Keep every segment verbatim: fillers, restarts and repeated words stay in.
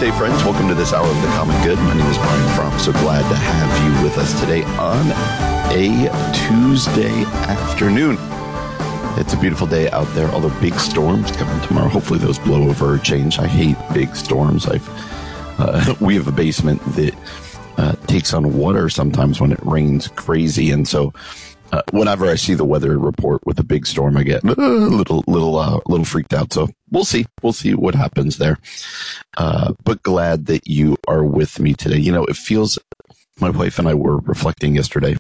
Tuesday, friends. Welcome to this hour of the common good. My name is Brian Fromm. So glad to have you with us today on a Tuesday afternoon. It's a beautiful day out there, although big storms coming tomorrow. Hopefully those blow over or change. I hate big storms. I've uh, we have a basement that uh, takes on water sometimes when it rains crazy, and so uh, whenever I see the weather report with a big storm, I get a little, little, uh, little freaked out. So we'll see. We'll see what happens there. Uh, but glad that you are with me today. You know, it feels. My wife and I were reflecting yesterday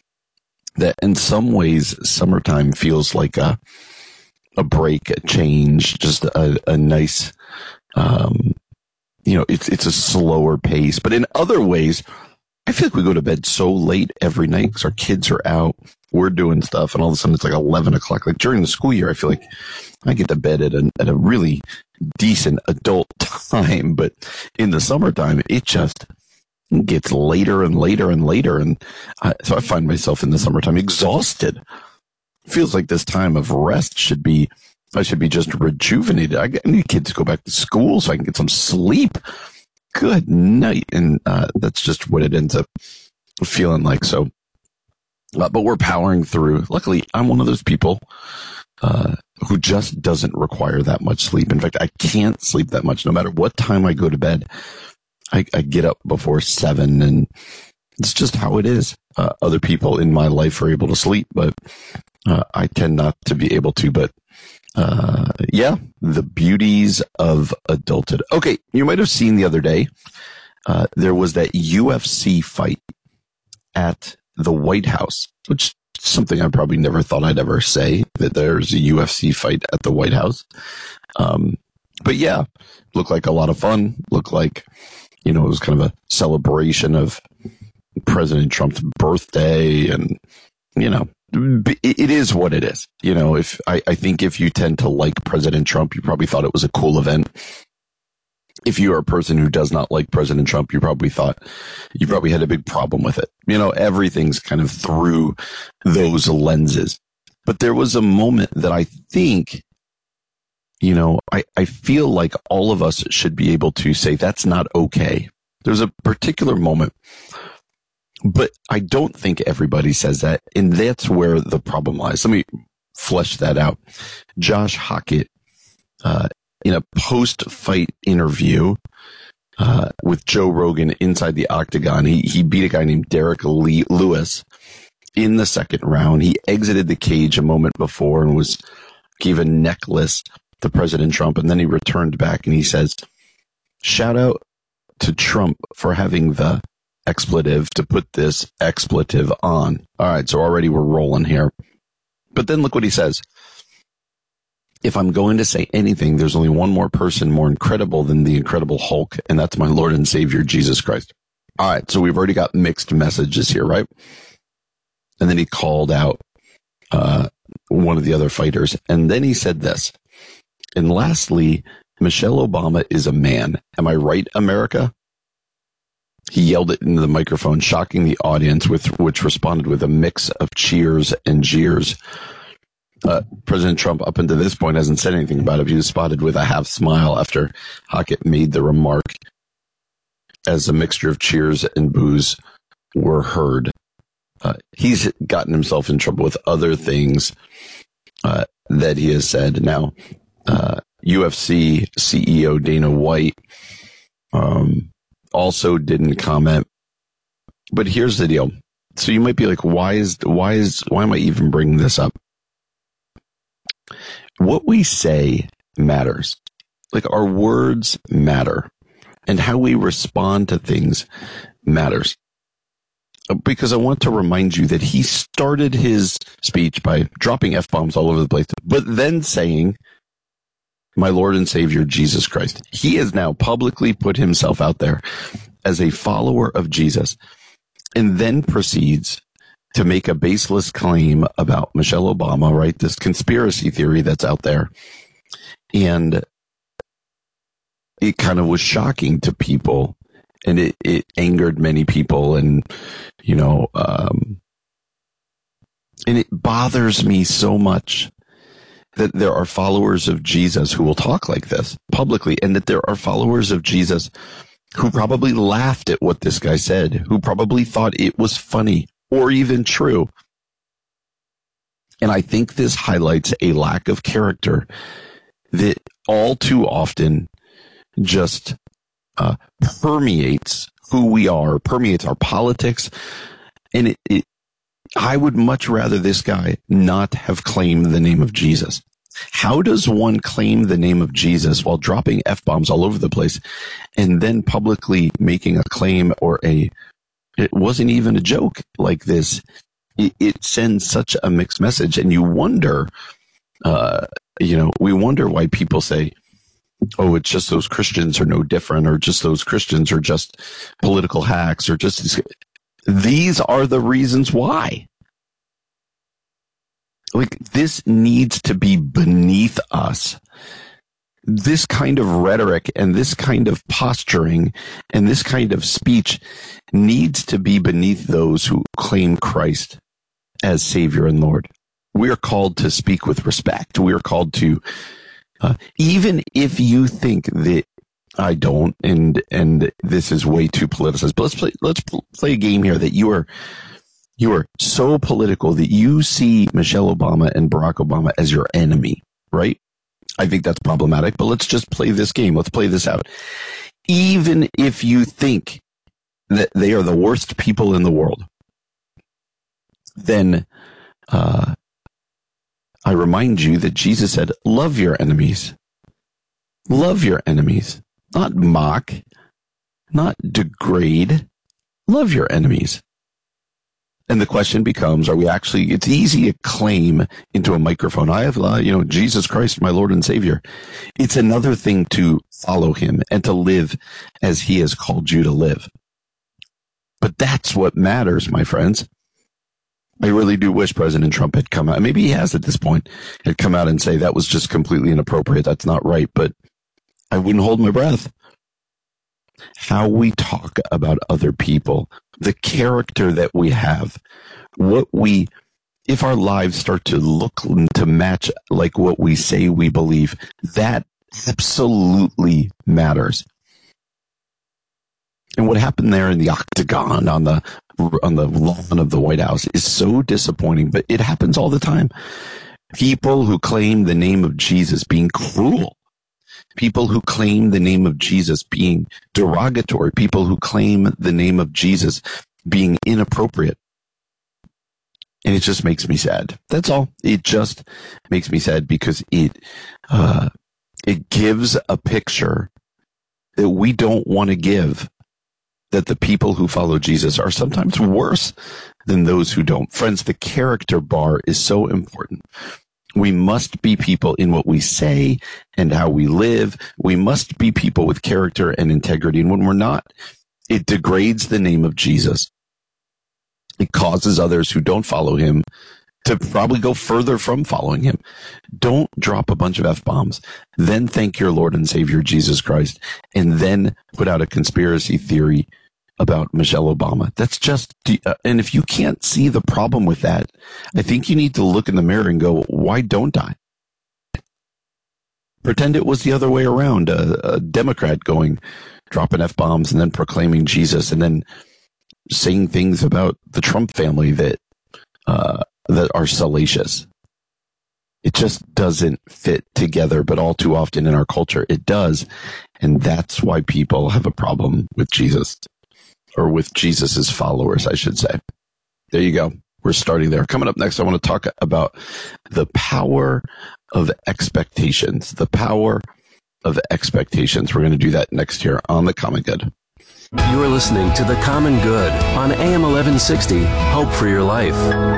that in some ways, summertime feels like a a break, a change, just a, a nice, um, you know, it's it's a slower pace. But in other ways, I feel like we go to bed so late every night because our kids are out, we're doing stuff, and all of a sudden it's like eleven o'clock. Like during the school year, I feel like I get to bed at a, at a really decent adult time. But in the summertime, it just gets later and later and later. And I, so I find myself in the summertime exhausted. It feels like this time of rest should be, I should be just rejuvenated. I need kids to go back to school so I can get some sleep. Good night. And uh, that's just what it ends up feeling like. So, uh, but we're powering through. Luckily, I'm one of those people uh, who just doesn't require that much sleep. In fact, I can't sleep that much no matter what time I go to bed. I, I get up before seven, and it's just how it is. Uh, other people in my life are able to sleep, but uh, I tend not to be able to. But uh, yeah, the beauties of adulthood. Okay, you might have seen the other day, uh, there was that U F C fight at the White House, which is something I probably never thought I'd ever say, that there's a U F C fight at the White House. Um, but yeah, looked like a lot of fun, looked like, you know, it was kind of a celebration of President Trump's birthday, and, you know, it is what it is. You know, if I, I think if you tend to like President Trump, you probably thought it was a cool event. If you are a person who does not like President Trump, you probably thought you probably had a big problem with it. You know, everything's kind of through those lenses. But there was a moment that I think, you know, I, I feel like all of us should be able to say that's not okay. There's a particular moment, but I don't think everybody says that, and that's where the problem lies. Let me flesh that out. Josh Hockett, uh, in a post-fight interview uh, with Joe Rogan inside the octagon, he, he beat a guy named Derek Lee Lewis in the second round. He exited the cage a moment before and was gave a necklace to President Trump, and then he returned back and he says, shout out to Trump for having the expletive to put this expletive on. All right, so already we're rolling here. But then look what he says. If I'm going to say anything, there's only one more person more incredible than the Incredible Hulk, and that's my Lord and Savior, Jesus Christ. All right, so we've already got mixed messages here, right? And then he called out uh, one of the other fighters, and then he said this. And lastly, Michelle Obama is a man. Am I right, America? He yelled it into the microphone, shocking the audience, with which responded with a mix of cheers and jeers. Uh, President Trump, up until this point, hasn't said anything about it. He was spotted with a half smile after Hockett made the remark, as a mixture of cheers and boos were heard. Uh, he's gotten himself in trouble with other things uh, that he has said. Now, uh, U F C C E O Dana White um, also didn't comment. But here's the deal. So you might be like, why is why is why am I even bringing this up? What we say matters. Like, our words matter, and how we respond to things matters. Because I want to remind you that he started his speech by dropping F-bombs all over the place, but then saying, my Lord and Savior, Jesus Christ. He has now publicly put himself out there as a follower of Jesus, and then proceeds to make a baseless claim about Michelle Obama, right? This conspiracy theory that's out there. And it kind of was shocking to people, and it, it angered many people, and, you know, um, and it bothers me so much that there are followers of Jesus who will talk like this publicly, and that there are followers of Jesus who probably laughed at what this guy said, who probably thought it was funny or even true. And I think this highlights a lack of character that all too often just uh, permeates who we are, permeates our politics. And it, it, I would much rather this guy not have claimed the name of Jesus. How does one claim the name of Jesus while dropping F-bombs all over the place and then publicly making a claim or a, it wasn't even a joke like this? It, it sends such a mixed message. And you wonder, uh, you know, we wonder why people say, oh, it's just those Christians are no different, or just those Christians are just political hacks, or just, these are the reasons why. Like, this needs to be beneath us. This kind of rhetoric and this kind of posturing and this kind of speech needs to be beneath those who claim Christ as Savior and Lord. We are called to speak with respect. We are called to, uh, even if you think that I don't, and and this is way too politicized, but let's play let's play a game here that you are you are so political that you see Michelle Obama and Barack Obama as your enemy, right? I think that's problematic, but let's just play this game. Let's play this out. Even if you think that they are the worst people in the world, then uh, I remind you that Jesus said, love your enemies. Love your enemies. Not mock, not degrade. Love your enemies. And the question becomes, are we actually, it's easy to claim into a microphone, I have, you know, Jesus Christ, my Lord and Savior. It's another thing to follow him and to live as he has called you to live. But that's what matters, my friends. I really do wish President Trump had come out, maybe he has at this point, had come out and say that was just completely inappropriate. That's not right. But I wouldn't hold my breath. How we talk about other people, the character that we have, what we, if our lives start to look to match like what we say we believe, that absolutely matters. And what happened there in the octagon on the on the lawn of the White House is so disappointing, but it happens all the time. People who claim the name of Jesus being cruel. People who claim the name of Jesus being derogatory. People who claim the name of Jesus being inappropriate. And it just makes me sad. That's all. It just makes me sad because it uh, it gives a picture that we don't want to give, that the people who follow Jesus are sometimes worse than those who don't. Friends, the character bar is so important. We must be people in what we say and how we live. We must be people with character and integrity. And when we're not, it degrades the name of Jesus. It causes others who don't follow him to probably go further from following him. Don't drop a bunch of F-bombs, then thank your Lord and Savior Jesus Christ, and then put out a conspiracy theory about Michelle Obama. That's just, uh, and if you can't see the problem with that, I think you need to look in the mirror and go, why don't I? Pretend it was the other way around, a, a Democrat going, dropping F-bombs and then proclaiming Jesus and then saying things about the Trump family that, uh, that are salacious. It just doesn't fit together, but all too often in our culture, it does. And that's why people have a problem with Jesus. Or with Jesus's followers, I should say. There you go. We're starting there. Coming up next, I want to talk about the power of expectations. The power of expectations. We're going to do that next here on The Common Good. You are listening to The Common Good on A M eleven sixty, Hope for Your Life.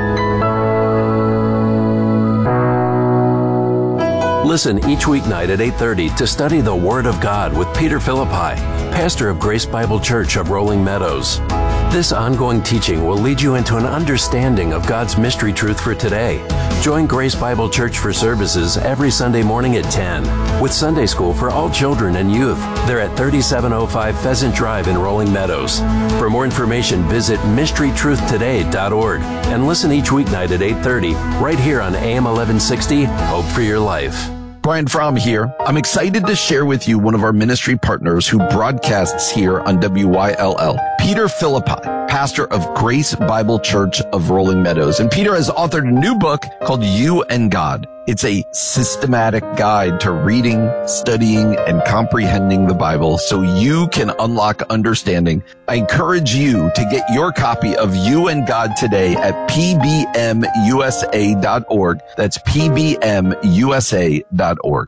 Listen each weeknight at eight thirty to study the Word of God with Peter Philippi, pastor of Grace Bible Church of Rolling Meadows. This ongoing teaching will lead you into an understanding of God's mystery truth for today. Join Grace Bible Church for services every Sunday morning at ten, with Sunday school for all children and youth. They're at thirty-seven oh five Pheasant Drive in Rolling Meadows. For more information, visit mystery truth today dot org and listen each weeknight at eight thirty, right here on A M eleven sixty, Hope for Your Life. Brian Fromm here. I'm excited to share with you one of our ministry partners who broadcasts here on W Y L L, Peter Philippi, pastor of Grace Bible Church of Rolling Meadows. And Peter has authored a new book called You and God. It's a systematic guide to reading, studying, and comprehending the Bible so you can unlock understanding. I encourage you to get your copy of You and God today at P B M U S A dot org. That's P B M U S A dot org.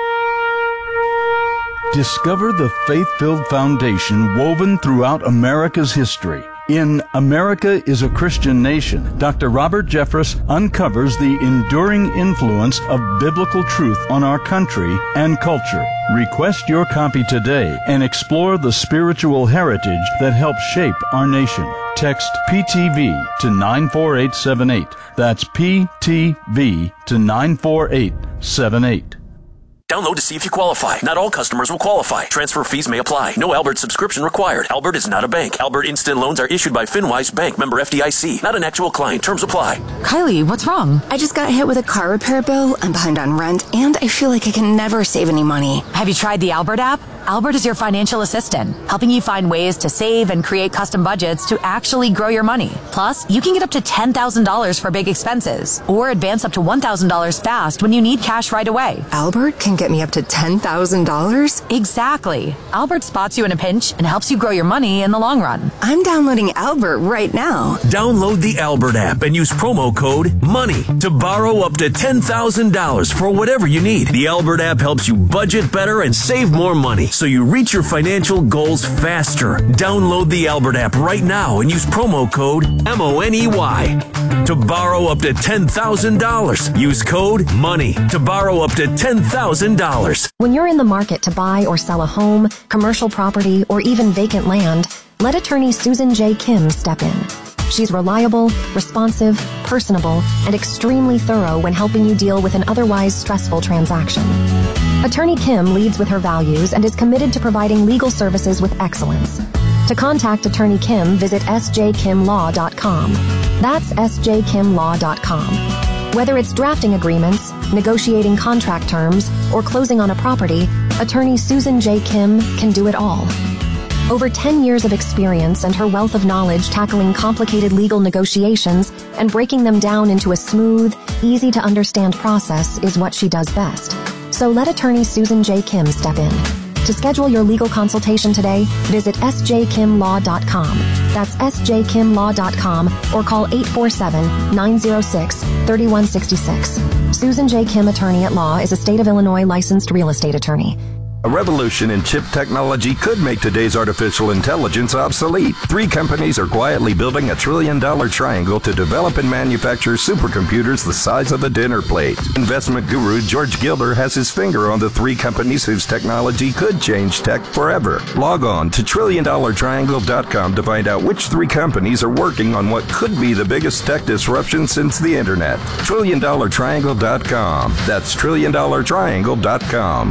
Discover the faith-filled foundation woven throughout America's history. In America is a Christian Nation, Doctor Robert Jeffress uncovers the enduring influence of biblical truth on our country and culture. Request your copy today and explore the spiritual heritage that helped shape our nation. Text P T V to nine four eight seven eight. That's P T V to nine four eight seven eight. Download to see if you qualify. Not all customers will qualify. Transfer fees may apply. No Albert subscription required. Albert is not a bank. Albert Instant Loans are issued by FinWise Bank, member F D I C. Not an actual client. Terms apply. Kylie, what's wrong? I just got hit with a car repair bill. I'm behind on rent, and I feel like I can never save any money. Have you tried the Albert app? Albert is your financial assistant, helping you find ways to save and create custom budgets to actually grow your money. Plus, you can get up to ten thousand dollars for big expenses, or advance up to one thousand dollars fast when you need cash right away. Albert can get me up to ten thousand dollars? Exactly. Albert spots you in a pinch and helps you grow your money in the long run. I'm downloading Albert right now. Download the Albert app and use promo code MONEY to borrow up to ten thousand dollars for whatever you need. The Albert app helps you budget better and save more money, so you reach your financial goals faster. Download the Albert app right now and use promo code M O N E Y to borrow up to ten thousand dollars. Use code MONEY to borrow up to ten thousand dollars. When you're in the market to buy or sell a home, commercial property, or even vacant land, let attorney Susan J. Kim step in. She's reliable, responsive, personable, and extremely thorough when helping you deal with an otherwise stressful transaction. Attorney Kim leads with her values and is committed to providing legal services with excellence. To contact Attorney Kim, visit S J Kim Law dot com. That's S J Kim Law dot com. Whether it's drafting agreements, negotiating contract terms, or closing on a property, Attorney Susan J. Kim can do it all. Over ten years of experience and her wealth of knowledge tackling complicated legal negotiations and breaking them down into a smooth, easy-to-understand process is what she does best. So let Attorney Susan J. Kim step in. To schedule your legal consultation today, visit S J Kim Law dot com. That's S J Kim Law dot com or call eight four seven, nine zero six, three one six six. Susan J. Kim Attorney at Law is a state of Illinois licensed real estate attorney. A revolution in chip technology could make today's artificial intelligence obsolete. Three companies are quietly building a trillion-dollar triangle to develop and manufacture supercomputers the size of a dinner plate. Investment guru George Gilder has his finger on the three companies whose technology could change tech forever. Log on to trillion dollar triangle dot com to find out which three companies are working on what could be the biggest tech disruption since the internet. trillion dollar triangle dot com. That's trillion dollar triangle dot com.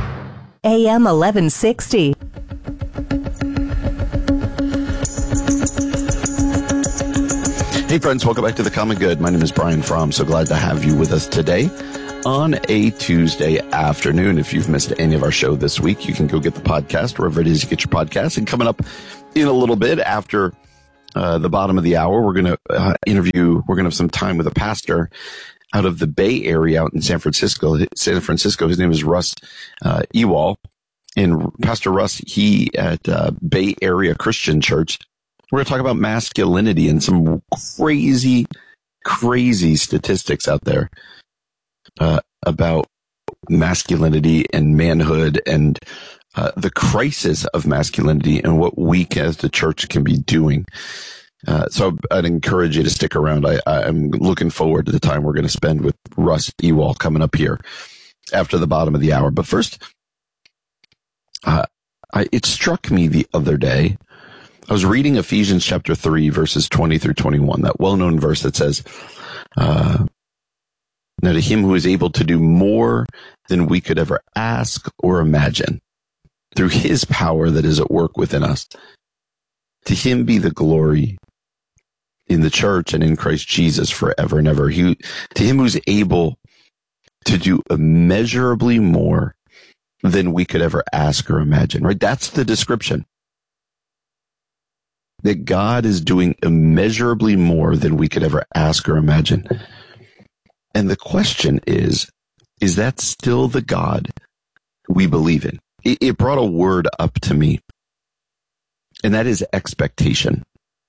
A M eleven sixty. Hey friends, welcome back to The Common Good. My name is Brian Fromm. So glad to have you with us today on a Tuesday afternoon. If you've missed any of our show this week, you can go get the podcast wherever it is you get your podcast. And coming up in a little bit after uh, the bottom of the hour, we're going to uh, interview, we're going to have some time with a pastor out of the Bay Area out in San Francisco. San Francisco. His name is Russ uh, Ewall. And Pastor Russ, he at uh, Bay Area Christian Church. We're going to talk about masculinity and some crazy, crazy statistics out there uh, about masculinity and manhood and uh, the crisis of masculinity and what we as the church can be doing. Uh, so I'd encourage you to stick around. I, I'm looking forward to the time we're going to spend with Russ Ewall coming up here after the bottom of the hour. But first, uh, I, it struck me the other day I was reading Ephesians chapter three, verses twenty through twenty-one, that well-known verse that says, uh, now to him who is able to do more than we could ever ask or imagine, through his power that is at work within us, to him be the glory in the church and in Christ Jesus forever and ever. He, to him who's able to do immeasurably more than we could ever ask or imagine, right? That's the description. That God is doing immeasurably more than we could ever ask or imagine. And the question is, is that still the God we believe in? It, it brought a word up to me, and that is expectation.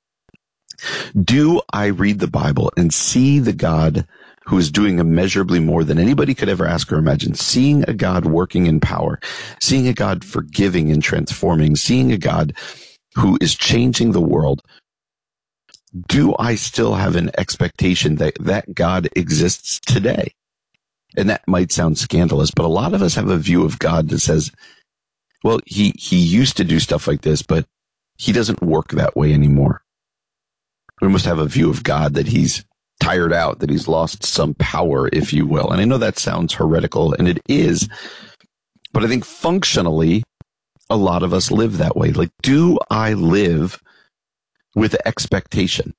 Do I read the Bible and see the God who is doing immeasurably more than anybody could ever ask or imagine, seeing a God working in power, seeing a God forgiving and transforming, seeing a God who is changing the world? Do I still have an expectation that that God exists today? And that might sound scandalous, but a lot of us have a view of God that says, well, he, he used to do stuff like this, but he doesn't work that way anymore. We must have a view of God that he's tired out, that he's lost some power, if you will. And I know that sounds heretical, and it is, but I think functionally, a lot of us live that way. Like, do I live with expectation?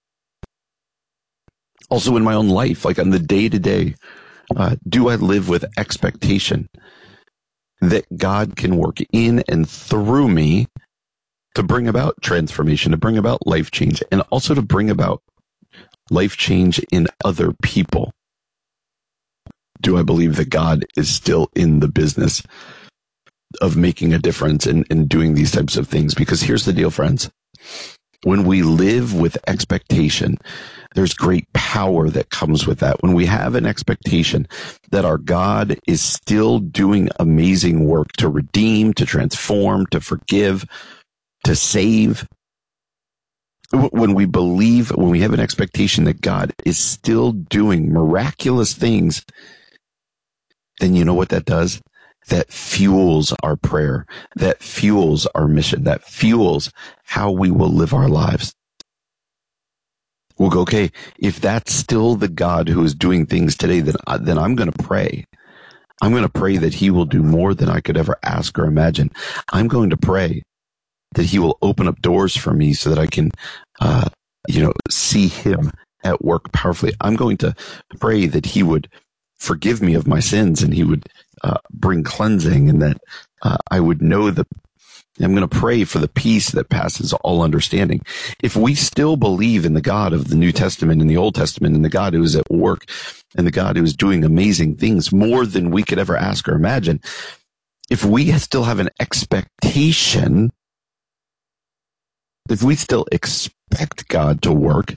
Also in my own life, like on the day-to-day, uh, do I live with expectation that God can work in and through me to bring about transformation, to bring about life change, and also to bring about life change in other people? Do I believe that God is still in the business of making a difference and, and doing these types of things? Because here's the deal, friends. When we live with expectation, there's great power that comes with that. When we have an expectation that our God is still doing amazing work to redeem, to transform, to forgive, to save, when we believe, when we have an expectation that God is still doing miraculous things, then you know what that does? That fuels our prayer, that fuels our mission, that fuels how we will live our lives. We'll go, okay, if that's still the God who is doing things today, then, then I'm going to pray. I'm going to pray that he will do more than I could ever ask or imagine. I'm going to pray that he will open up doors for me so that I can, uh, you know, see him at work powerfully. I'm going to pray that he would forgive me of my sins and he would uh, bring cleansing, and that uh, I would know the, I'm going to pray for the peace that passes all understanding. If we still believe in the God of the New Testament and the Old Testament, and the God who is at work, and the God who is doing amazing things more than we could ever ask or imagine, if we still have an expectation, if we still expect God to work,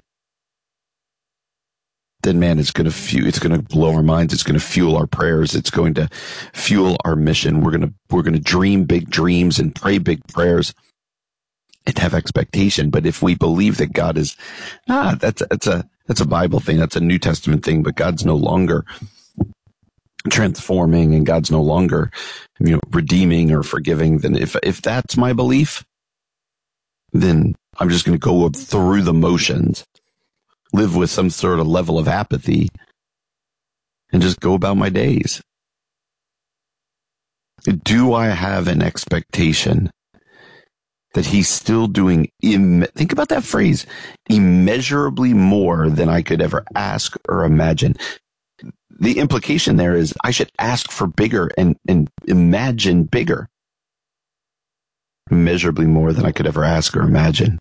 then man, it's going to fuel, it's going to blow our minds. It's going to fuel our prayers. It's going to fuel our mission. We're going to, we're going to dream big dreams and pray big prayers and have expectation. But if we believe that God is, ah, that's, that's a, that's a Bible thing. That's a New Testament thing, but God's no longer transforming and God's no longer, you know, redeeming or forgiving, then if, if that's my belief, then I'm just going to go through the motions, live with some sort of level of apathy, and just go about my days. Do I have an expectation that he's still doing, Im- think about that phrase, immeasurably more than I could ever ask or imagine? The implication there is I should ask for bigger and, and imagine bigger. Immeasurably more than I could ever ask or imagine.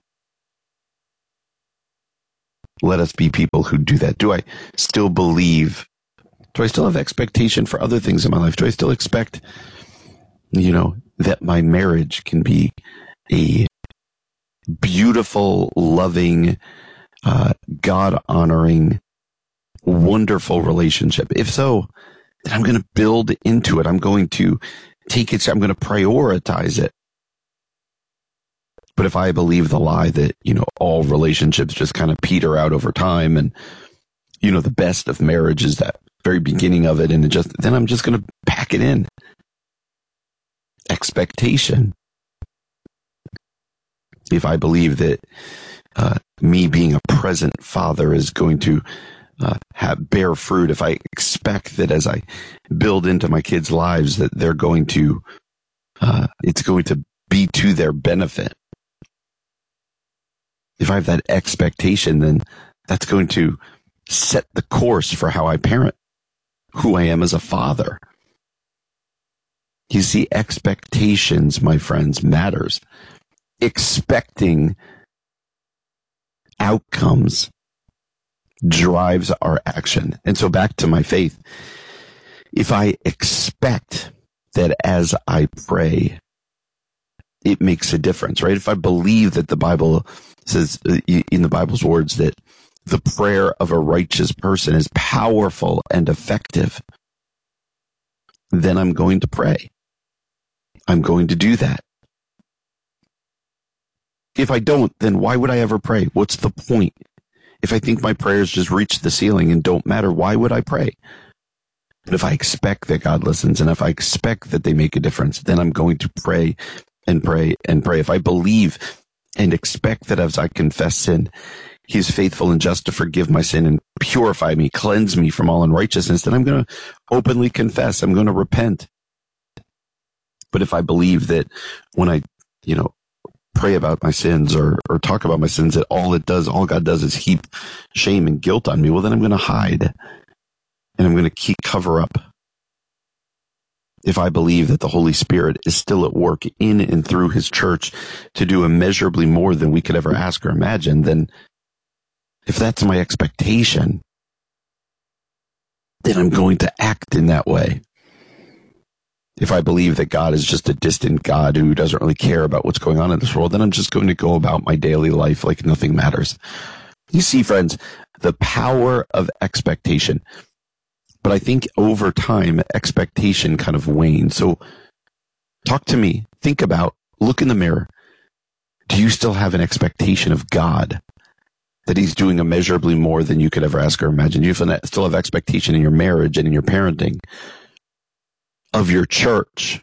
Let us be people who do that. Do I still believe? Do I still have expectation for other things in my life? Do I still expect, you know, that my marriage can be a beautiful, loving, uh, God-honoring, wonderful relationship? If so, then I'm going to build into it. I'm going to take it. I'm going to prioritize it. But if I believe the lie that, you know, all relationships just kind of peter out over time, and, you know, the best of marriage is that very beginning of it, and it just, then I'm just going to pack it in. Expectation. if I believe that uh, me being a present father is going to uh, have bear fruit, if I expect that as I build into my kids' lives that they're going to, uh, it's going to be to their benefit. If I have that expectation, then that's going to set the course for how I parent, who I am as a father. You see, expectations, my friends, matters. Expecting outcomes drives our action. And so back to my faith. If I expect that as I pray, it makes a difference, right? If I believe that the Bible says, in the Bible's words, that the prayer of a righteous person is powerful and effective, then I'm going to pray. I'm going to do that. If I don't, then why would I ever pray? What's the point? If I think my prayers just reach the ceiling and don't matter, why would I pray? But if I expect that God listens, and if I expect that they make a difference, then I'm going to pray and pray and pray. If I believe and expect that as I confess sin, He's faithful and just to forgive my sin and purify me, cleanse me from all unrighteousness, then I'm going to openly confess. I'm going to repent. But if I believe that when I, you know, pray about my sins or, or talk about my sins, that all it does, all God does is heap shame and guilt on me, well, then I'm going to hide and I'm going to keep cover up. If I believe that the Holy Spirit is still at work in and through His church to do immeasurably more than we could ever ask or imagine, then if that's my expectation, then I'm going to act in that way. If I believe that God is just a distant God who doesn't really care about what's going on in this world, then I'm just going to go about my daily life like nothing matters. You see, friends, the power of expectation. But I think over time, expectation kind of wanes. So talk to me. Think about, look in the mirror. Do you still have an expectation of God? That He's doing immeasurably more than you could ever ask or imagine? Do you still have expectation in your marriage and in your parenting? Of your church?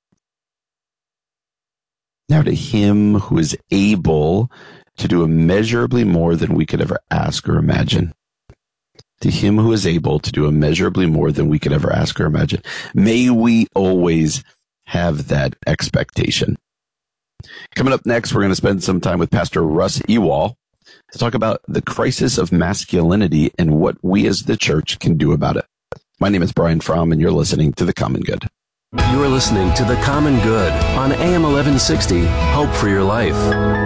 Now to Him who is able to do immeasurably more than we could ever ask or imagine. To Him who is able to do immeasurably more than we could ever ask or imagine. May we always have that expectation. Coming up next, we're going to spend some time with Pastor Russ Ewall to talk about the crisis of masculinity and what we as the church can do about it. My name is Brian Fromm, and you're listening to The Common Good. You are listening to The Common Good on A M eleven sixty, Hope for Your Life.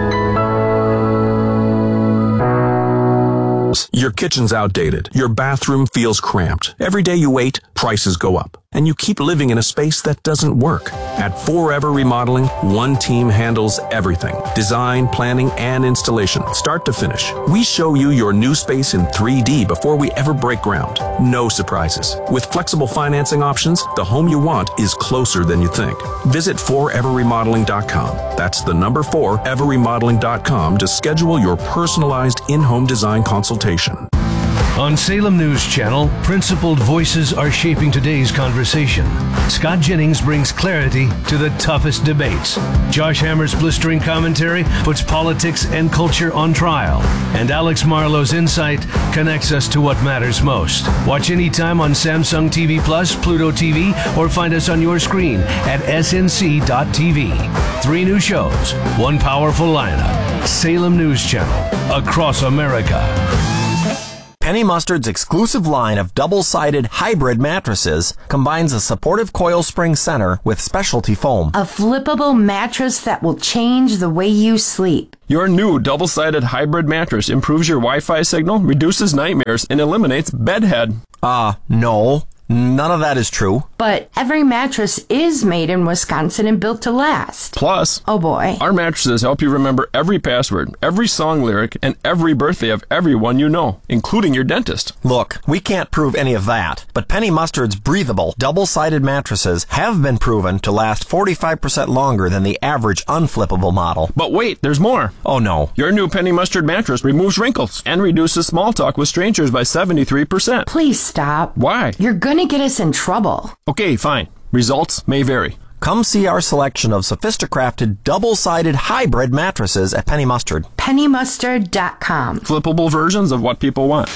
Your kitchen's outdated. Your bathroom feels cramped. Every day you wait, prices go up. And you keep living in a space that doesn't work. At Forever Remodeling, one team handles everything. Design, planning, and installation, start to finish. We show you your new space in three D before we ever break ground. No surprises. With flexible financing options, the home you want is closer than you think. Visit forever remodeling dot com. That's the number four, ever remodeling dot com to schedule your personalized in-home design consultation. On Salem News Channel, principled voices are shaping today's conversation. Scott Jennings brings clarity to the toughest debates. Josh Hammer's blistering commentary puts politics and culture on trial. And Alex Marlowe's insight connects us to what matters most. Watch anytime on Samsung T V Plus, Pluto T V, or find us on your screen at S N C dot T V. Three new shows, one powerful lineup. Salem News Channel, across America. Penny Mustard's exclusive line of double-sided hybrid mattresses combines a supportive coil spring center with specialty foam. A flippable mattress that will change the way you sleep. Your new double-sided hybrid mattress improves your Wi-Fi signal, reduces nightmares, and eliminates bedhead. Uh, no. None of that is true. But every mattress is made in Wisconsin and built to last. Plus, oh boy, our mattresses help you remember every password, every song lyric, and every birthday of everyone you know, including your dentist. Look, we can't prove any of that, but Penny Mustard's breathable, double-sided mattresses have been proven to last forty-five percent longer than the average unflippable model. But wait, there's more. Oh no. Your new Penny Mustard mattress removes wrinkles and reduces small talk with strangers by seventy-three percent. Please stop. Why? You're going to get us in trouble. Okay, fine. Results may vary. Come see our selection of sophisticrafted double-sided hybrid mattresses at Penny Mustard. penny mustard dot com. Flippable versions of what people want.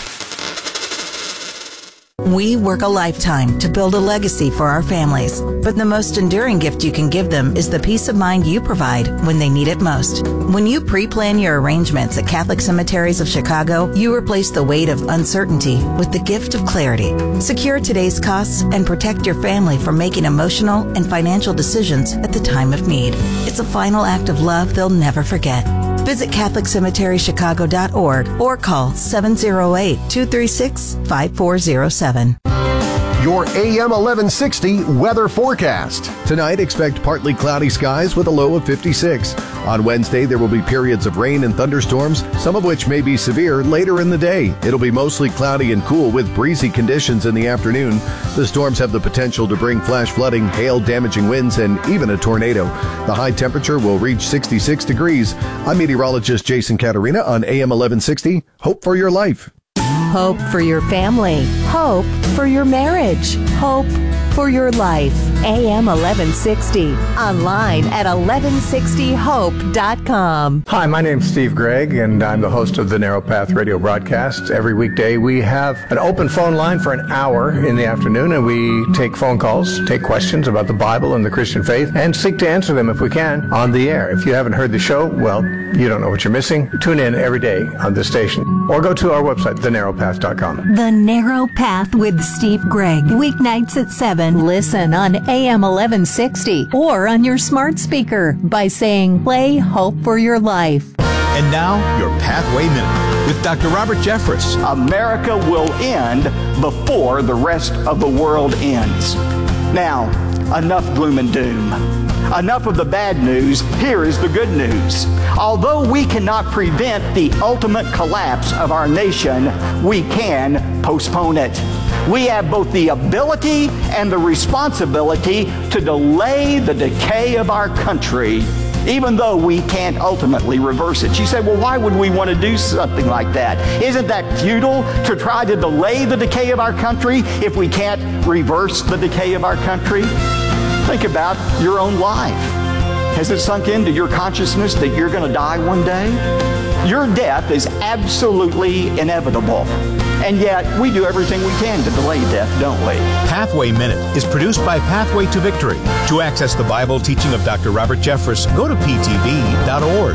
We work a lifetime to build a legacy for our families, but the most enduring gift you can give them is the peace of mind you provide when they need it most. When you pre-plan your arrangements at Catholic Cemeteries of Chicago, you replace the weight of uncertainty with the gift of clarity. Secure today's costs and protect your family from making emotional and financial decisions at the time of need. It's a final act of love they'll never forget. Visit Catholic Cemetery Chicago dot org or call seven oh eight, two three six, five four oh seven. Your A M eleven sixty weather forecast. Tonight, expect partly cloudy skies with a low of fifty-six. On Wednesday, there will be periods of rain and thunderstorms, some of which may be severe later in the day. It'll be mostly cloudy and cool with breezy conditions in the afternoon. The storms have the potential to bring flash flooding, hail, damaging winds, and even a tornado. The high temperature will reach sixty-six degrees. I'm meteorologist Jason Caterina on A M eleven sixty. Hope for your life. Hope for your family. Hope for your marriage. Hope for your life. A M eleven sixty. Online at eleven sixty hope dot com. Hi, my name's Steve Gregg, and I'm the host of the Narrow Path radio broadcasts. Every weekday, we have an open phone line for an hour in the afternoon, and we take phone calls, take questions about the Bible and the Christian faith, and seek to answer them if we can on the air. If you haven't heard the show, well, you don't know what you're missing. Tune in every day on this station, or go to our website, the narrow path dot com. The Narrow Path with Steve Gregg. Weeknights at seven. Listen on A M eleven sixty or on your smart speaker by saying, play Hope for Your Life. And now, your Pathway Minute with Doctor Robert Jeffress. America will end before the rest of the world ends. Now, enough gloom and doom. Enough of the bad news. Here is the good news. Although we cannot prevent the ultimate collapse of our nation, we can postpone it. We have both the ability and the responsibility to delay the decay of our country, even though we can't ultimately reverse it. You say, well, why would we want to do something like that? Isn't that futile to try to delay the decay of our country if we can't reverse the decay of our country? Think about your own life. Has it sunk into your consciousness that you're going to die one day? Your death is absolutely inevitable. And yet, we do everything we can to delay death, don't we? Pathway Minute is produced by Pathway to Victory. To access the Bible teaching of Doctor Robert Jeffress, go to P T V dot org.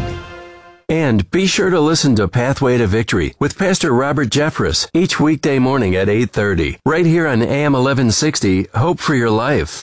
And be sure to listen to Pathway to Victory with Pastor Robert Jeffress each weekday morning at eight thirty, right here on A M eleven sixty, Hope for Your Life.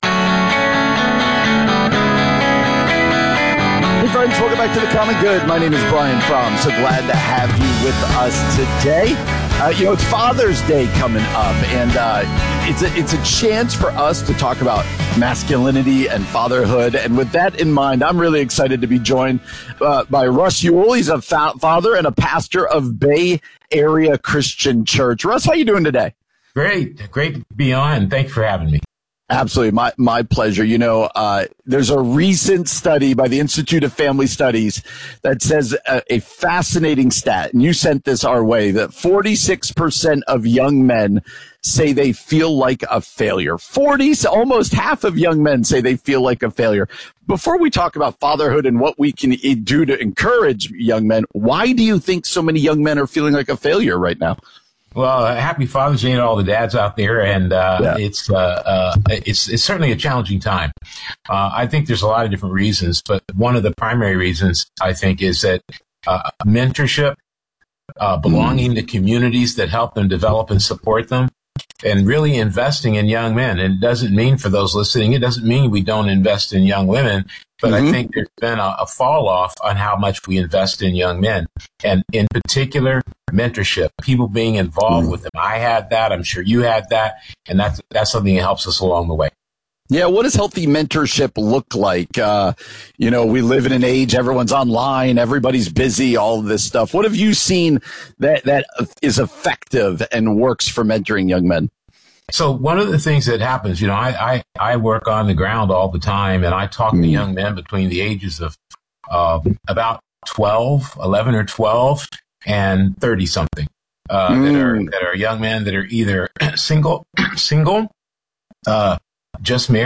Hey friends, welcome back to The Common Good. My name is Brian Fromm. So glad to have you with us today. Uh, you know, it's Father's Day coming up, and uh, it's a it's a chance for us to talk about masculinity and fatherhood. And with that in mind, I'm really excited to be joined uh, by Russ Ewell. He's a fa- father and a pastor of Bay Area Christian Church. Russ, how you doing today? Great, great to be on. Thanks for having me. Absolutely. My my pleasure. You know, uh, there's a recent study by the Institute of Family Studies that says a, a fascinating stat, and you sent this our way, that forty-six percent of young men say they feel like a failure. forty, almost half of young men say they feel like a failure. Before we talk about fatherhood and what we can do to encourage young men, why do you think so many young men are feeling like a failure right now? Well, uh, happy Father's Day to all the dads out there, and uh, yeah. it's uh, uh, it's it's certainly a challenging time. Uh, I think there's a lot of different reasons, but one of the primary reasons I think is that uh, mentorship, uh, belonging mm. to communities that help them develop and support them, and really investing in young men. And it doesn't mean, for those listening, it doesn't mean we don't invest in young women. But mm-hmm. I think there's been a, a fall off on how much we invest in young men, and in particular, mentorship, people being involved mm-hmm. with them. I had that. I'm sure you had that. And that's, that's something that helps us along the way. Yeah. What does healthy mentorship look like? Uh, you know, we live in an age, everyone's online, everybody's busy, all of this stuff. What have you seen that, that is effective and works for mentoring young men? So one of the things that happens, you know, I, I, I work on the ground all the time, and I talk mm. to young men between the ages of uh, about twelve, eleven or twelve and thirty something uh, mm. that are that are young men that are either single, single, uh, just married,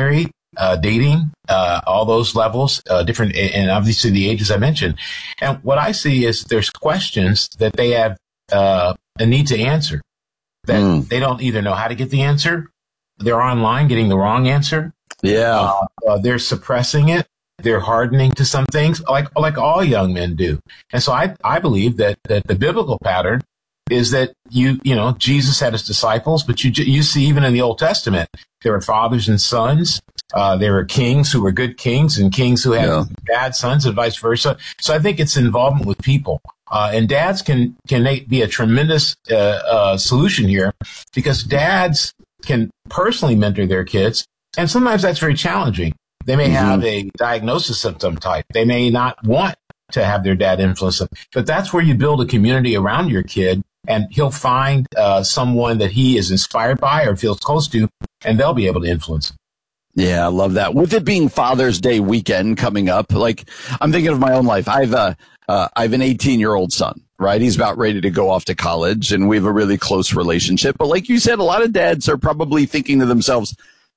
uh, dating, uh, all those levels, uh, different, and obviously the ages I mentioned. And what I see is there's questions that they have uh, a need to answer that mm. they don't either know how to get the answer. They're online getting the wrong answer. Yeah. Uh, uh, they're suppressing it. They're hardening to some things like, like all young men do. And so I, I believe that, that the biblical pattern is that you, you know, Jesus had his disciples, but you, you see even in the Old Testament, there were fathers and sons. Uh, there were kings who were good kings and kings who had yeah. bad sons and vice versa. So I think it's involvement with people. Uh, and dads can, can be a tremendous, uh, uh, solution here because dads can personally mentor their kids. And sometimes that's very challenging. They may mm-hmm. have a diagnosis of some type. They may not want to have their dad influence them, but that's where you build a community around your kid. And he'll find uh, someone that he is inspired by or feels close to, and they'll be able to influence him. Yeah, I love that. With it being Father's Day weekend coming up, like I'm thinking of my own life. I've uh, uh, I have an eighteen-year-old son, right? He's about ready to go off to college, and we have a really close relationship. But like you said, a lot of dads are probably thinking to themselves,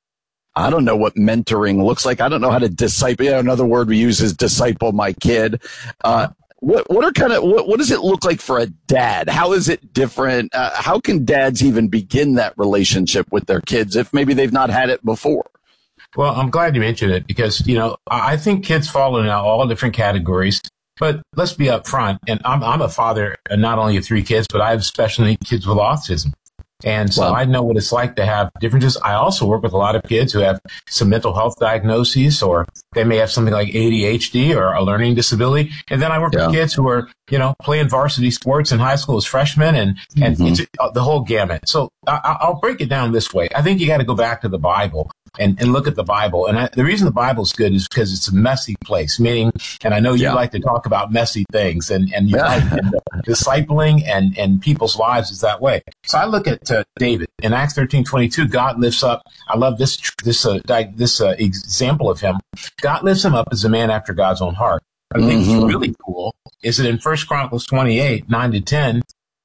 I don't know what mentoring looks like. I don't know how to disciple. You know, another word we use is disciple my kid. Uh, What what are kind of what, what does it look like for a dad? How is it different? Uh, how can dads even begin that relationship with their kids if maybe they've not had it before? Well, I'm glad you mentioned it because, you know, I think kids fall in all different categories. But let's be upfront. And I'm I'm a father, not only of three kids, but I have special needs kids with autism. And so wow. I know what it's like to have differences. I also work with a lot of kids who have some mental health diagnoses, or they may have something like A D H D or a learning disability. And then I work yeah. with kids who are, you know, playing varsity sports in high school as freshmen and, and mm-hmm. it's uh, the whole gamut. So I, I'll break it down this way. I think you got to go back to the Bible and, and look at the Bible. And I, the reason the Bible is good is because it's a messy place, meaning, and I know you yeah. like to talk about messy things and, and you yeah. like and, uh, discipling and, and people's lives is that way. So I look at uh, David in Acts thirteen twenty-two. God lifts up. I love this, this, uh, di- this uh, example of him. God lifts him up as a man after God's own heart. I think mm-hmm. what's really cool is that in First Chronicles twenty-eight, nine to ten,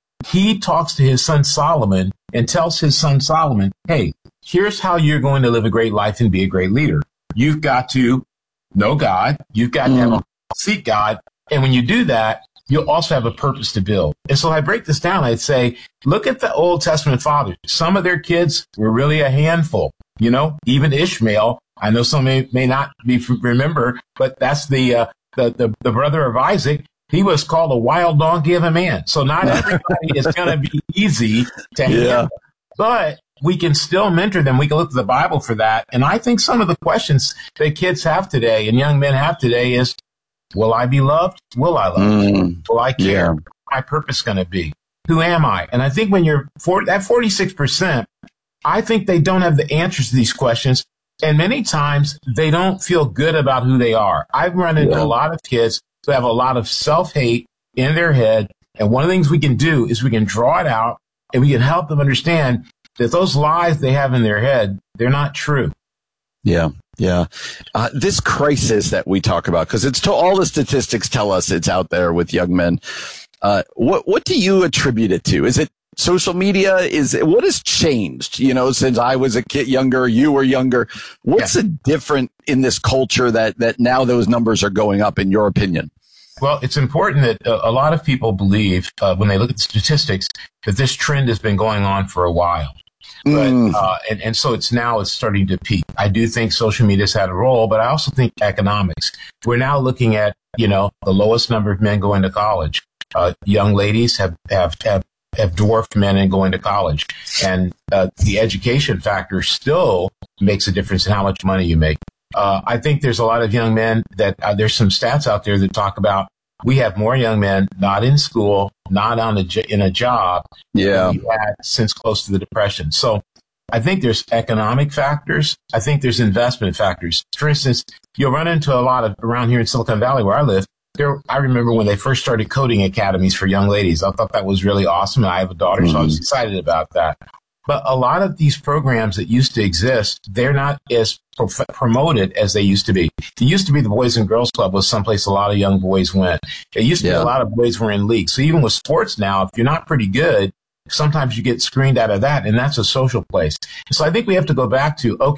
he talks to his son Solomon and tells his son Solomon, hey, here's how you're going to live a great life and be a great leader. You've got to know God. You've got mm. to have a, seek God. And when you do that, you'll also have a purpose to build. And so I break this down. I'd say, look at the Old Testament fathers. Some of their kids were really a handful. You know, even Ishmael, I know some may, may not be remember, but that's the, uh, the, the, the brother of Isaac. He was called a wild donkey of a man. So not everybody is going to be easy to handle. Yeah. But we can still mentor them. We can look at the Bible for that. And I think some of the questions that kids have today and young men have today is, will I be loved? Will I love? Mm, will I care? Yeah. What's my purpose going to be? Who am I? And I think when you're for, at forty-six percent, I think they don't have the answers to these questions. And many times they don't feel good about who they are. I've run into yeah. a lot of kids who have a lot of self-hate in their head. And one of the things we can do is we can draw it out and we can help them understand that those lies they have in their head, they're not true. Yeah. Yeah. Uh, this crisis that we talk about, because it's to, all the statistics tell us it's out there with young men. Uh, what, what do you attribute it to? Is it social media? Is it, what has changed, you know, since I was a kid younger, you were younger? What's yeah. the different in this culture that, that now those numbers are going up, in your opinion? Well, it's important that uh, a lot of people believe uh, when they look at the statistics that this trend has been going on for a while. But, mm. uh, and, and so it's now it's starting to peak. I do think social media's had a role, but I also think economics. We're now looking at, you know, the lowest number of men going to college. Uh, young ladies have, have, have, have dwarfed men in going to college. And, uh, the education factor still makes a difference in how much money you make. Uh, I think there's a lot of young men that, uh, there's some stats out there that talk about we have more young men not in school, not on a, in a job yeah. than we had since close to the Depression. So I think there's economic factors. I think there's investment factors. For instance, you'll run into a lot of around here in Silicon Valley where I live. There, I remember when they first started coding academies for young ladies. I thought that was really awesome. And I have a daughter, mm-hmm. so I was excited about that. But a lot of these programs that used to exist, they're not as pro- promoted as they used to be. It used to be the Boys and Girls Club was someplace a lot of young boys went. It used to yeah. be a lot of boys were in leagues. So even with sports now, if you're not pretty good, sometimes you get screened out of that, and that's a social place. So I think we have to go back to, okay,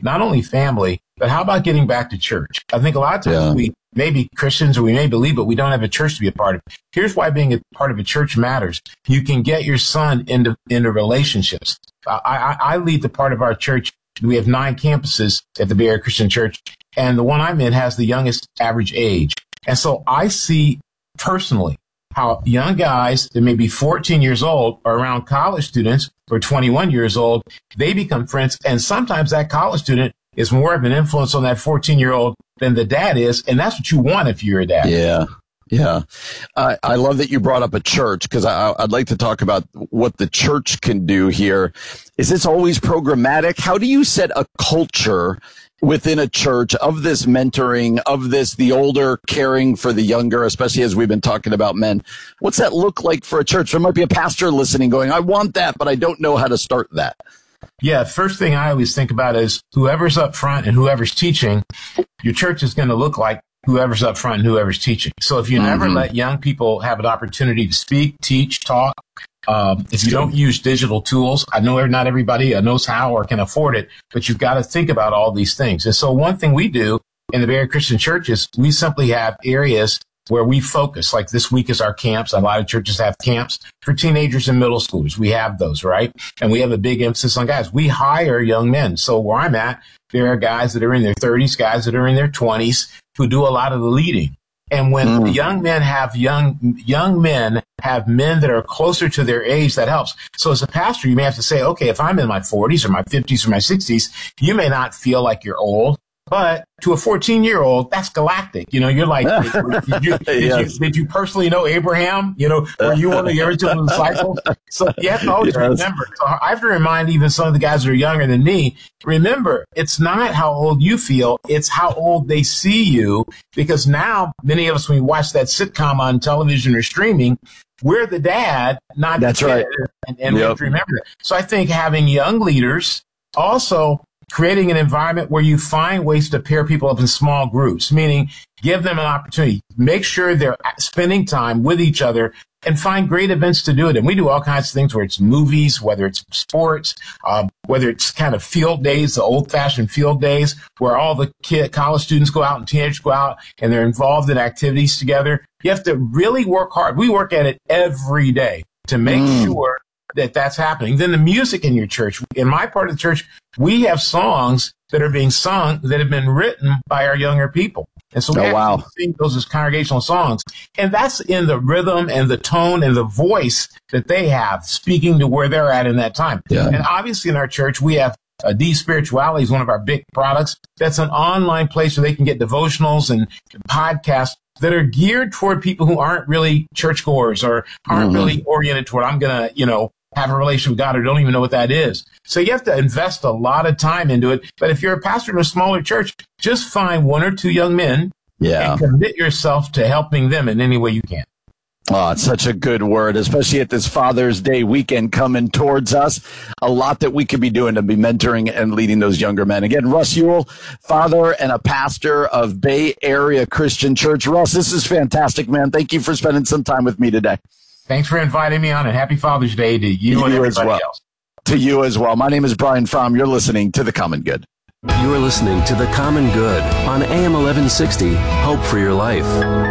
not only family, but how about getting back to church? I think a lot of times yeah. we may be Christians or we may believe, but we don't have a church to be a part of. Here's why being a part of a church matters. You can get your son into, into relationships. I, I, I lead the part of our church. We have nine campuses at the Bay Area Christian Church, and the one I'm in has the youngest average age. And so I see personally how young guys that may be fourteen years old are around college students who are twenty-one years old. They become friends, and sometimes that college student is more of an influence on that fourteen-year-old than the dad is, and that's what you want if you're a dad. Yeah. Yeah. Uh, I love that you brought up a church, because I'd like to talk about what the church can do here. Is this always programmatic? How do you set a culture within a church of this mentoring, of this, the older caring for the younger, especially as we've been talking about men? What's that look like for a church? There might be a pastor listening going, I want that, but I don't know how to start that. Yeah, first thing I always think about is whoever's up front and whoever's teaching, your church is going to look like whoever's up front and whoever's teaching. So if you mm-hmm. never let young people have an opportunity to speak, teach, talk, um, if you don't use digital tools, I know not everybody knows how or can afford it, but you've got to think about all these things. And so one thing we do in the Bay Area Christian Church is we simply have areas where we focus. Like this week is our camps. A lot of churches have camps for teenagers and middle schoolers. We have those, right? And we have a big emphasis on guys. We hire young men. So where I'm at, there are guys that are in their thirties, guys that are in their twenties who do a lot of the leading. And when mm. young men have young, young men have men that are closer to their age, that helps. So as a pastor, you may have to say, okay, if I'm in my forties or my fifties or my sixties, you may not feel like you're old. But to a fourteen-year-old, that's galactic. You know, you're like, did you, did, yes. you, did you personally know Abraham? You know, were you one of the original disciples? So you have to always yes. remember. So I have to remind even some of the guys that are younger than me, remember, it's not how old you feel, it's how old they see you. Because now, many of us, when we watch that sitcom on television or streaming, we're the dad, not that's the kid. Right. And, and yep. we have to remember that. So I think having young leaders also creating an environment where you find ways to pair people up in small groups, meaning give them an opportunity, make sure they're spending time with each other, and find great events to do it. And we do all kinds of things, where it's movies, whether it's sports, uh, whether it's kind of field days, the old-fashioned field days, where all the kid, college students go out and teenagers go out and they're involved in activities together. You have to really work hard. We work at it every day to make mm. sure that that's happening. Then the music in your church. In my part of the church, we have songs that are being sung that have been written by our younger people. And so we oh, wow. sing those as congregational songs. And that's in the rhythm and the tone and the voice that they have, speaking to where they're at in that time. Yeah. And obviously in our church, we have uh, D-Spirituality is one of our big products. That's an online place where they can get devotionals and podcasts that are geared toward people who aren't really churchgoers or aren't mm-hmm. really oriented toward, I'm going to, you know, have a relationship with God or don't even know what that is. So you have to invest a lot of time into it. But if you're a pastor in a smaller church, just find one or two young men yeah. and commit yourself to helping them in any way you can. Oh, it's such a good word, especially at this Father's Day weekend coming towards us. A lot that we could be doing to be mentoring and leading those younger men. Again, Russ Ewell, father and a pastor of Bay Area Christian Church. Russ, this is fantastic, man. Thank you for spending some time with me today. Thanks for inviting me on, and happy Father's Day to you, you and everybody as well. else. To you as well. My name is Brian Fromm. You're listening to The Common Good. You are listening to The Common Good on A M eleven sixty, Hope for Your Life.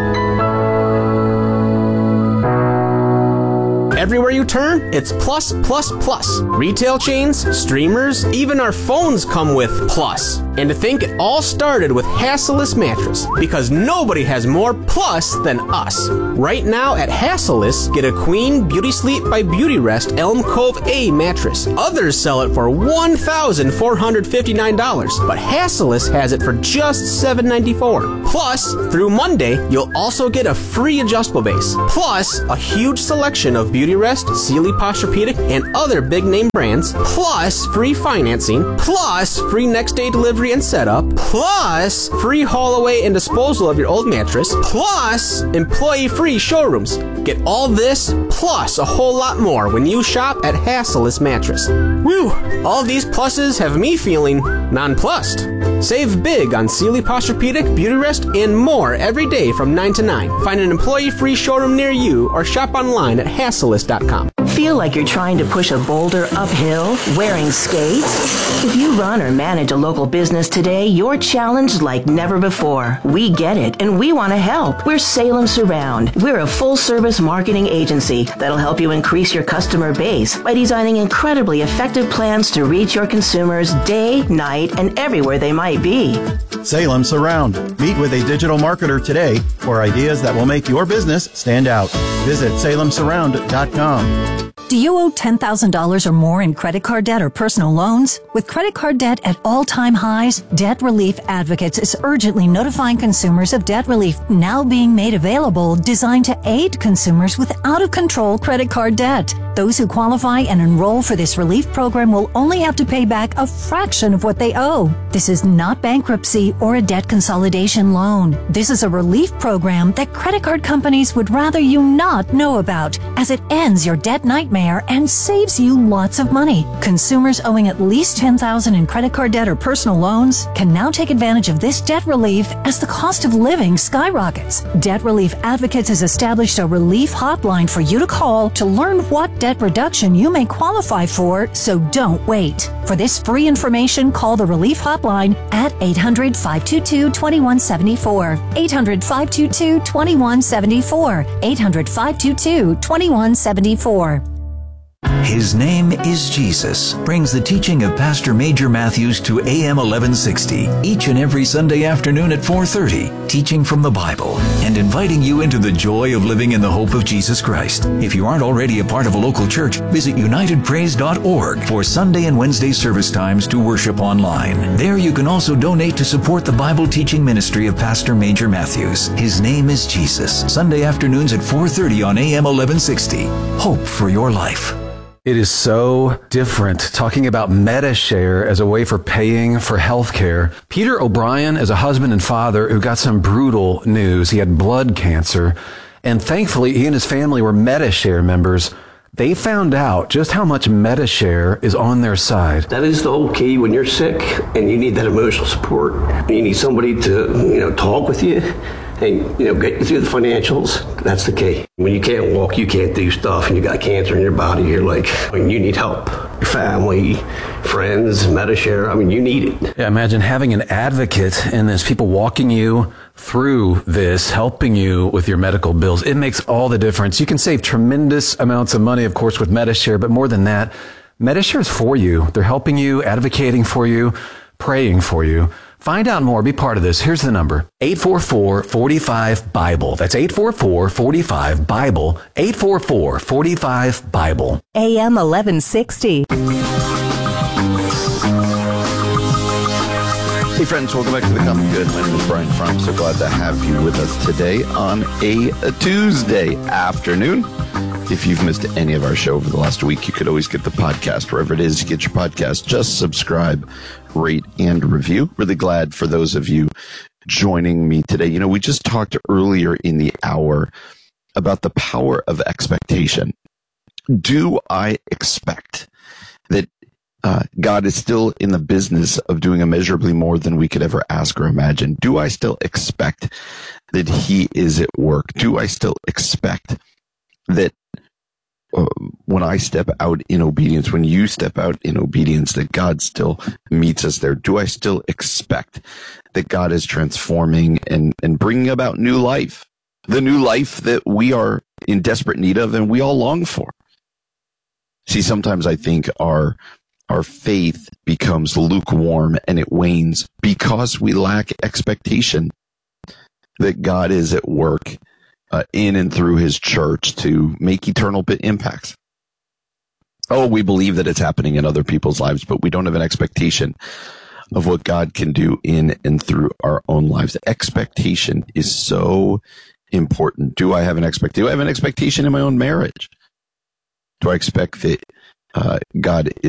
Everywhere you turn, it's plus, plus, plus. Retail chains, streamers, even our phones come with plus. And to think it all started with Hassellus Mattress, because nobody has more plus than us. Right now at Hassellus, get a Queen Beauty Sleep by Beautyrest Elm Cove A mattress. Others sell it for one thousand four hundred fifty-nine dollars, but Hassellus has it for just seven hundred ninety-four dollars. Plus, through Monday, you'll also get a free adjustable base. Plus, a huge selection of Beautyrest, Sealy Posturepedic, and other big name brands. Plus, free financing. Plus, free next day delivery and setup, plus free haul away and disposal of your old mattress, plus employee-free showrooms. Get all this, plus a whole lot more when you shop at Hassellus Mattress. Whew, all these pluses have me feeling nonplussed. Save big on Sealy Posturepedic, Beautyrest, and more every day from nine to nine. Find an employee-free showroom near you or shop online at Hassellus dot com. Feel like you're trying to push a boulder uphill wearing skates? If you run or manage a local business today, you're challenged like never before. We get it, and we want to help. We're Salem Surround. We're a full-service marketing agency that'll help you increase your customer base by designing incredibly effective plans to reach your consumers day, night, and everywhere they might be. Salem Surround. Meet with a digital marketer today for ideas that will make your business stand out. Visit salem surround dot com. Do you owe ten thousand dollars or more in credit card debt or personal loans? With credit card debt at all-time highs, Debt Relief Advocates is urgently notifying consumers of debt relief now being made available, designed to aid consumers with out-of-control credit card debt. Those who qualify and enroll for this relief program will only have to pay back a fraction of what they owe. This is not bankruptcy or a debt consolidation loan. This is a relief program that credit card companies would rather you not know about, as it ends your debt nightmare and saves you lots of money. Consumers owing at least ten thousand dollars in credit card debt or personal loans can now take advantage of this debt relief as the cost of living skyrockets. Debt Relief Advocates has established a relief hotline for you to call to learn what debt reduction you may qualify for, so don't wait. For this free information, call the Relief Hotline at eight hundred, five two two, two one seven four, eight hundred, five two two, two one seven four, eight hundred, five two two, two one seven four. His name is Jesus brings the teaching of Pastor Major Matthews to A M eleven sixty each and every Sunday afternoon at four thirty, teaching from the Bible and inviting you into the joy of living in the hope of Jesus Christ. If you aren't already a part of a local church, visit united praise dot org for Sunday and Wednesday service times to worship online. There you can also donate to support the Bible teaching ministry of Pastor Major Matthews. His name is Jesus. Sunday afternoons at four thirty on A M eleven sixty. Hope for your life. It is so different talking about MediShare as a way for paying for health care. Peter O'Brien is a husband and father who got some brutal news. He had blood cancer, and thankfully he and his family were MediShare members. They found out just how much MediShare is on their side. That is the whole key when you're sick and you need that emotional support. You need somebody to, you know, talk with you and, you know, get you through the financials. That's the key. When you can't walk, you can't do stuff, and you got cancer in your body, you're like, I mean, you need help. Your family, friends, MediShare, I mean, you need it. Yeah, imagine having an advocate and there's people walking you through this, helping you with your medical bills. It makes all the difference. You can save tremendous amounts of money, of course, with MediShare, but more than that, MediShare is for you. They're helping you, advocating for you, praying for you. Find out more. Be part of this. Here's the number. eight four four, four five, BIBLE. That's eight four four, four five, BIBLE. eight four four, four five, BIBLE. A M eleven sixty. Hey friends, welcome back to The Common Good. My name is Brian Fromm. So glad to have you with us today on a, a Tuesday afternoon. If you've missed any of our show over the last week, you could always get the podcast wherever it is you get your podcast. Just subscribe, rate, and review. Really glad for those of you joining me today. You know, we just talked earlier in the hour about the power of expectation. Do I expect that uh, God is still in the business of doing immeasurably more than we could ever ask or imagine? Do I still expect that He is at work? Do I still expect that uh, when I step out in obedience, when you step out in obedience, that God still meets us there? Do I still expect that God is transforming and, and bringing about new life, the new life that we are in desperate need of and we all long for? See, sometimes I think our our faith becomes lukewarm and it wanes because we lack expectation that God is at work uh, in and through His church to make eternal impacts. Oh, we believe that it's happening in other people's lives, but we don't have an expectation of what God can do in and through our own lives. Expectation is so important. Do I have an expectation? Do I have an expectation in my own marriage? Do I expect that uh, God